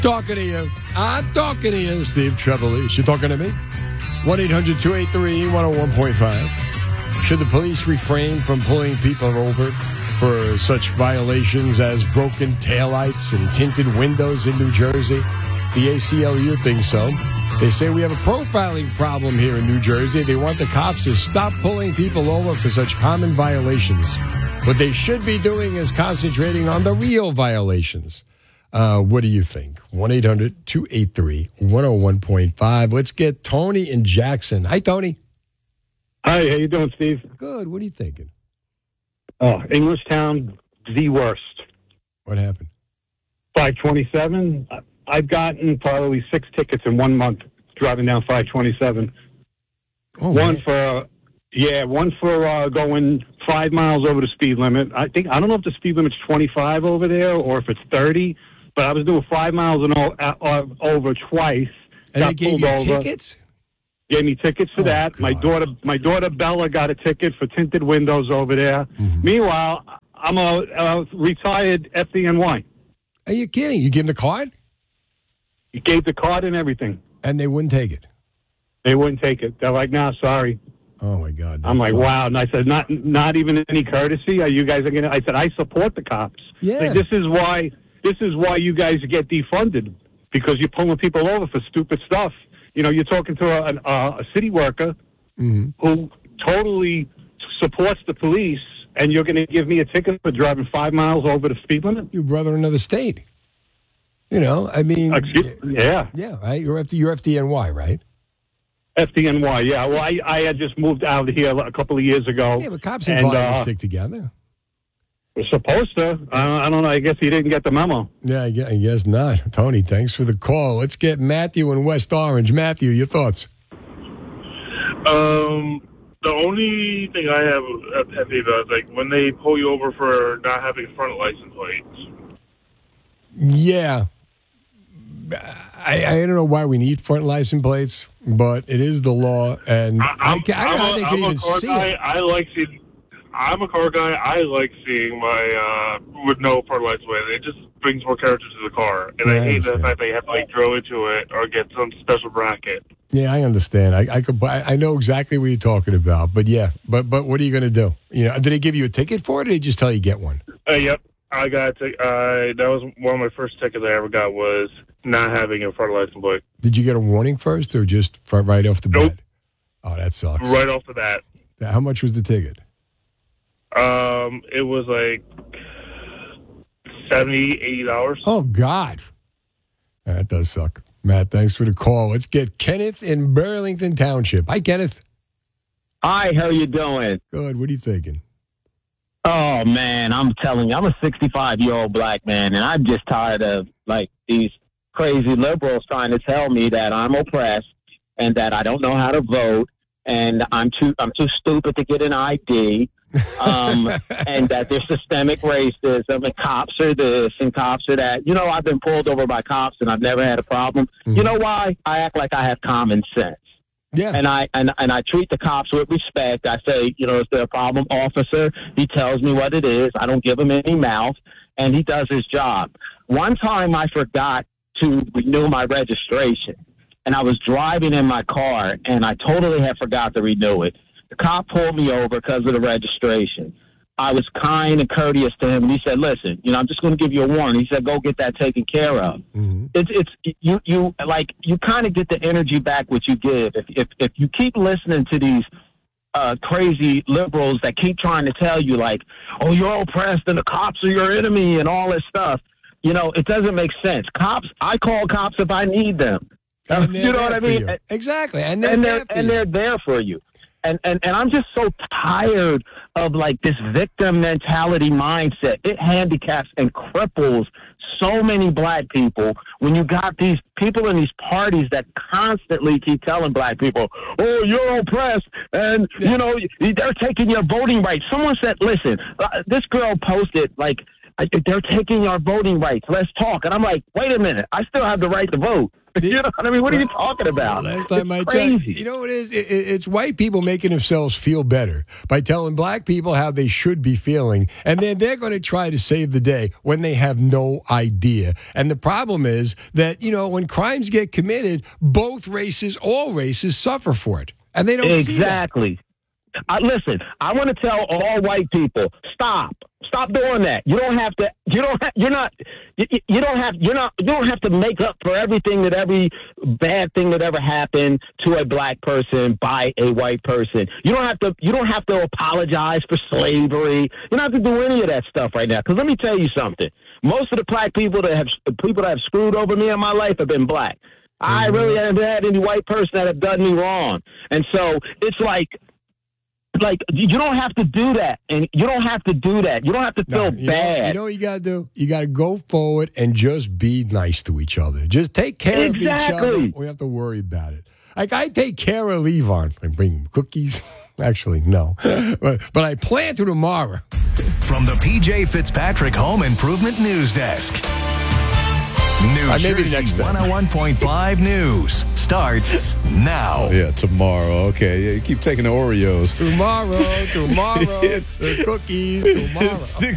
Talking to you. I'm talking to you, Steve Trevelise. You talking to me? 1-800-283-101.5. Should the police refrain from pulling people over for such violations as broken taillights and tinted windows in New Jersey? The ACLU thinks so. They say we have a profiling problem here in New Jersey. They want the cops to stop pulling people over for such common violations. What they should be doing is concentrating on the real violations. What do you think? 1-800-283-101.5. Let's get Tony in Jackson. Hi, Tony. Hi, how you doing, Steve? Good. What are you thinking? Oh, Englishtown, the worst. What happened? 527. I've gotten probably 6 tickets in 1 month driving down 527. Oh, one for going 5 miles over the speed limit. I don't know if the speed limit's 25 over there or if it's 30, but I was doing 5 miles over twice. And they gave you tickets? Gave me tickets for that. God. My daughter Bella got a ticket for tinted windows over there. Mm-hmm. Meanwhile, I'm a retired FDNY. Are you kidding? You gave them the card? You gave the card and everything. And they wouldn't take it? They wouldn't take it. They're like, "No, sorry." Oh, my God. I'm like, wow. And I said, not even any courtesy? Are you guys going to? I said, I support the cops. Yeah. Like, this is why you guys get defunded, because you're pulling people over for stupid stuff. You know, you're talking to a city worker who totally supports the police, and you're going to give me a ticket for driving 5 miles over the speed limit? Your brother in another state. You know, I mean. Yeah. Yeah, right? You're FDNY, right? FDNY, yeah. Well, I had just moved out here a couple of years ago. Yeah, but cops and violence stick together. We're supposed to. I don't know. I guess he didn't get the memo. Yeah, I guess not. Tony, thanks for the call. Let's get Matthew in West Orange. Matthew, your thoughts? The only thing I have a pet peeve about is like when they pull you over for not having front license plates. Yeah. I don't know why we need front license plates, but it is the law, and I don't know how they can even see it. I'm a car guy. I like seeing my with no front license plate. It just brings more character to the car, and I hate the fact they have to drill into it or get some special bracket. Yeah, I understand. I know exactly what you're talking about, but yeah, but what are you going to do? You know, did they give you a ticket for it, or did they just tell you get one? Yep. I got that was one of my first tickets I ever got was not having a front license plate. Did you get a warning first or just right off the Nope. bat? Oh, that sucks. Right off the bat. How much was the ticket? It was like $70, $80. Oh, God. That does suck. Matt, thanks for the call. Let's get Kenneth in Burlington Township. Hi, Kenneth. Hi, how you doing? Good. What are you thinking? Oh, man, I'm telling you, I'm a 65-year-old black man, and I'm just tired of, these crazy liberals trying to tell me that I'm oppressed and that I don't know how to vote and I'm too stupid to get an ID, and that there's systemic racism and cops are this and cops are that. You know, I've been pulled over by cops, and I've never had a problem. Mm-hmm. You know why? I act like I have common sense. Yeah. And I treat the cops with respect. I say, you know, is there a problem, officer? He tells me what it is. I don't give him any mouth, and he does his job. One time I forgot to renew my registration, and I was driving in my car, and I totally had forgot to renew it. The cop pulled me over because of the registration. I was kind and courteous to him, and he said, listen, you know, I'm just going to give you a warning. He said, go get that taken care of. Mm-hmm. You kind of get the energy back what you give. If you keep listening to these crazy liberals that keep trying to tell you like, oh, you're oppressed and the cops are your enemy and all this stuff, you know, it doesn't make sense. Cops, I call cops if I need them. You know what I mean? Exactly. And they're there for you. And I'm just so tired of like this victim mentality mindset. It handicaps and cripples so many black people when you got these people in these parties that constantly keep telling black people, oh, you're oppressed and, you know, they're taking your voting rights. Someone said, listen, this girl posted like, they're taking our voting rights. Let's talk. And I'm like, wait a minute. I still have the right to vote. You know what I mean? What are you talking about? Last time I crazy. checked, you know what it is? It's white people making themselves feel better by telling black people how they should be feeling, and then they're going to try to save the day when they have no idea. And the problem is that, when crimes get committed, both races, all races, suffer for it, and they don't see that. Exactly. Listen, I want to tell all white people, stop doing that. You don't have to. You don't have to make up for everything every bad thing that ever happened to a black person by a white person. You don't have to apologize for slavery. You don't have to do any of that stuff right now. Because let me tell you something. Most of the black people that have screwed over me in my life have been black. I really haven't had any white person that have done me wrong. And so it's like you don't have to do that, and you don't have to do that. You don't have to feel bad. You know what you got to do? You got to go forward and just be nice to each other. Just take care of each other. We don't have to worry about it. Like, I take care of Levon. I bring him cookies. Actually, no. But I plan to tomorrow. From the P.J. Fitzpatrick Home Improvement News Desk. New Jersey 101.5 News starts now. Yeah, tomorrow. Okay, yeah, you keep taking the Oreos. Tomorrow. The cookies. Tomorrow.